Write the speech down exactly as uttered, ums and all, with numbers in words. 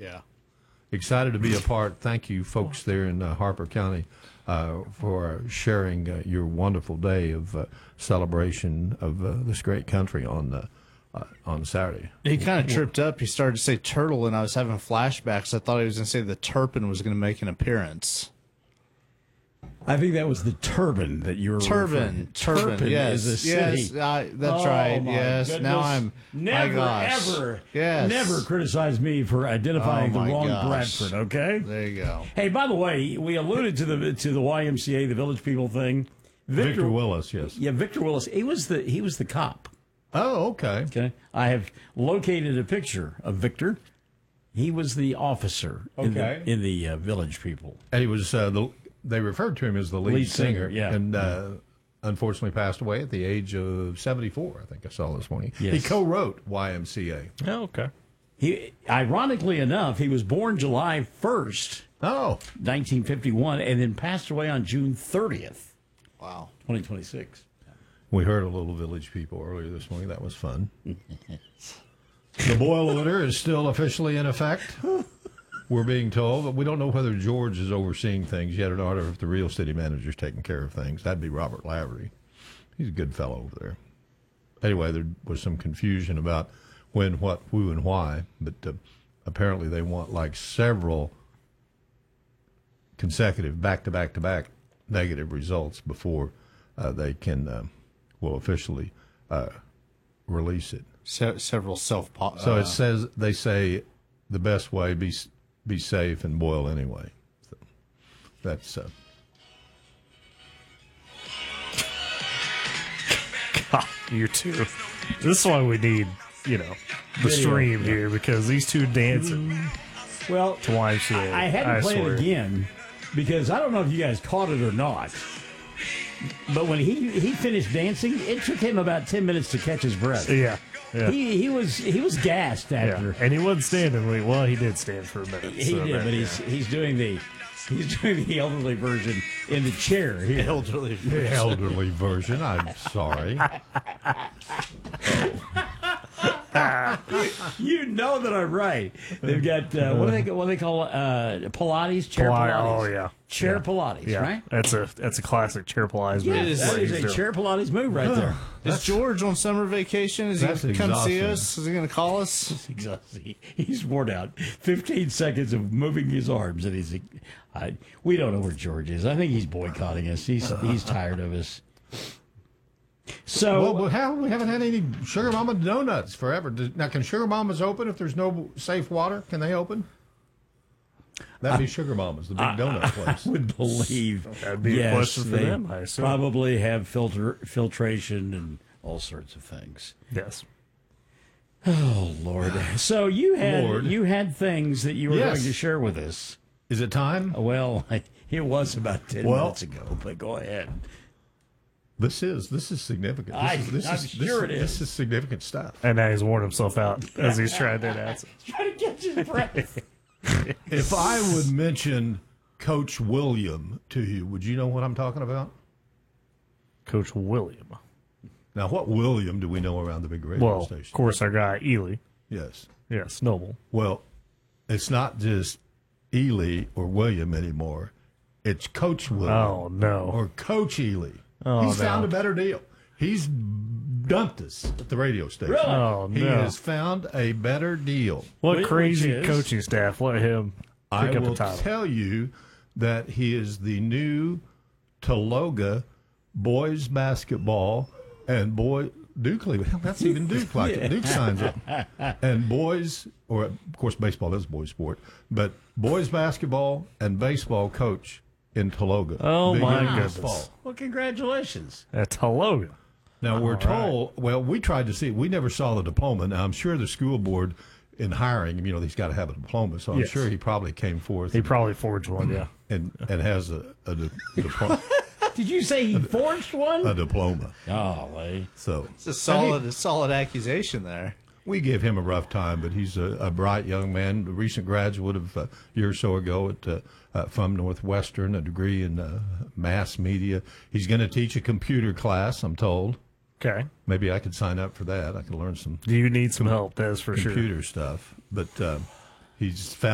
Yeah. Excited to be a part. Thank you, folks there in uh, Harper County, uh, for sharing uh, your wonderful day of uh, celebration of uh, this great country on uh, uh, on Saturday. He kind of tripped up. He started to say turtle, and I was having flashbacks. I thought he was going to say the Turpin was going to make an appearance. I think that was the turban that you were Turban, Turpin, turban, yes, is a city. yes, uh, that's Oh, right. my Yes, goodness. now I'm never, my gosh. ever, yes, never criticize me for identifying Oh, the my wrong gosh. Bradford. Okay. There you go. Hey, by the way, we alluded to the to the Y M C A, the Village People thing. Victor Willis, yes. Yeah, Victor Willis. He was the he was the cop. Oh, okay. Okay, I have located a picture of Victor. He was the officer in Okay. the, in the uh, Village People. And he was uh, the. They referred to him as the lead, Lead singer, singer, yeah. and uh, unfortunately passed away at the age of seventy-four. I think I saw this morning. Yes. He co-wrote Y M C A. Oh, okay. He, ironically enough, he was born July first, Oh, nineteen fifty-one, and then passed away on June thirtieth, Wow. twenty twenty-six. we heard a little Village People earlier this morning. That was fun. The boil order is still officially in effect, we're being told, but we don't know whether George is overseeing things yet or not, or if the real city manager is taking care of things. That'd be Robert Lavery. He's a good fellow over there. Anyway, there was some confusion about when, what, who, and why, but uh, apparently they want like several consecutive back-to-back-to-back negative results before uh, they can, uh, will officially uh, release it. Se- several self. Uh, So it says, they say the best way, be be safe and boil anyway. So that's uh, God, you two. This is why we need, you know, the Video, stream here, because these two dancing Well, to Y M C A. I, I had to play swear. it again because I don't know if you guys caught it or not. But when he, he finished dancing, it took him about ten minutes to catch his breath. Yeah. Yeah. He he was he was gassed after. yeah. And he wasn't standing. Wait, Well, he did stand for a minute. He so did, that- but he's he's doing the he's doing the elderly version in the chair. He, elderly. the elderly version. I'm sorry. you know that I'm right. They've got uh, what do they what do they call uh, Pilates chair Pilates, Pilates. oh, yeah. chair Yeah. Yes, Yeah, right? that's a that's a classic chair Pilates move. Yes, that What is he's a doing. chair Pilates move right there. Is George on summer vacation? Is he That's going to come see exhausting. us? Is he going to call us? Exactly. He's worn out. Fifteen seconds of moving his arms, and he's. I, we don't know where George is. I think he's boycotting us. He's he's tired of us. So Well, well, how we haven't had any Sugar Mama donuts forever. Does, now, can Sugar Mamas open if there's no safe water? Can they open? That'd be Sugar Mama's, the big donut place. I would believe That'd be a yes, question for they them, I assume. probably have filter filtration and all sorts of things. Yes. Oh Lord! So you had Lord. you had things that you were Yes. going to share with us. Is it time? Well, it was about ten Well- minutes ago, but go ahead. This is this is significant. This I- is, this I'm is, this sure is, it is. This is significant stuff. And now he's worn himself out as he's trying to announce it. Trying to catch his breath. If I would mention Coach William to you, would you know what I'm talking about? Coach William. Now, what William do we know around the big radio Well, of station? course, our guy Ely. Yes. Yes, Noble. Well, it's not just Ely or William anymore. It's Coach William. Oh no. Or Coach Ely. Oh, He's no. found a better deal. He's dumped us at the radio station. Really? Oh He no. has found a better deal. What Which crazy is- coaching staff let him I pick up will the title? tell you that he is the new Tologa boys basketball and boy Duke League. Hell, that's even Duke like it. Duke signs up. And boys, or of course baseball is a boys sport, but boys basketball and baseball coach in Tologa. Oh, Big my League goodness. Baseball. Well, congratulations. That's Tologa. Now, we're All told, well, we tried to see, we never saw the diploma. Now, I'm sure the school board in hiring, you know, he's got to have a diploma, so I'm Yes. sure he probably came forth He and, probably forged one, yeah. and, and has a, a, di- diploma, Did you say he forged one? a diploma. Golly. So It's a solid, a solid accusation there. we give him a rough time, but he's a, a bright young man, a recent graduate of uh, a year or so ago at uh, uh, from Northwestern, a degree in uh, mass media. He's going to teach a computer class, I'm told. Okay. Maybe I could sign up for that. I could learn some Do you need some help? That's for sure. computer stuff. But uh, he's found